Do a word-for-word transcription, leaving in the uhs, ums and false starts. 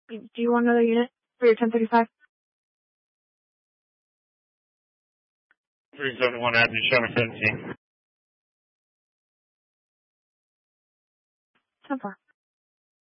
Do you want another unit for your ten thirty-five? three seventy-one Avenue, show me seventeen. ten four.